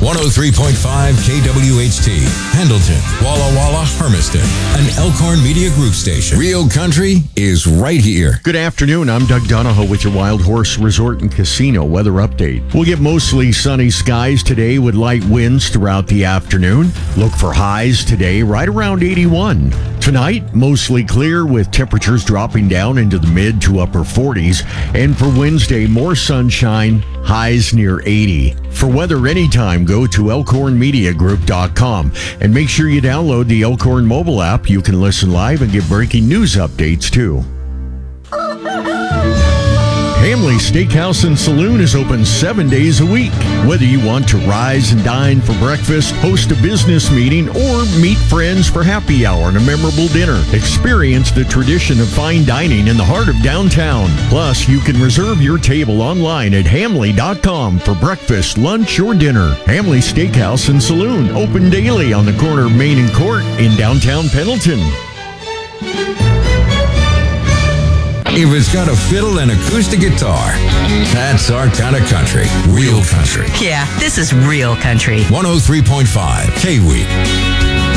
103.5 KWHT, Pendleton, Walla Walla, Hermiston, an Elkhorn Media Group station. Real country is right here. Good afternoon. I'm Doug Donahoe with your Wild Horse Resort and Casino weather update. We'll get mostly sunny skies today with light winds throughout the afternoon. Look for highs today right around 81. Tonight, mostly clear with temperatures dropping down into the mid to upper 40s. And for Wednesday, more sunshine, highs near 80. For weather anytime, go to elkhornmediagroup.com and make sure you download the Elkhorn mobile app. You can listen live and get breaking news updates too. Hamley Steakhouse and Saloon is open 7 days a week. Whether you want to rise and dine for breakfast, host a business meeting, or meet friends for happy hour and a memorable dinner, experience the tradition of fine dining in the heart of downtown. Plus, you can reserve your table online at hamley.com for breakfast, lunch, or dinner. Hamley Steakhouse and Saloon, open daily on the corner of Main and Court in downtown Pendleton. If it's got a fiddle and acoustic guitar, that's our kind of country. Real country. Yeah, this is real country. 103.5 K-Week.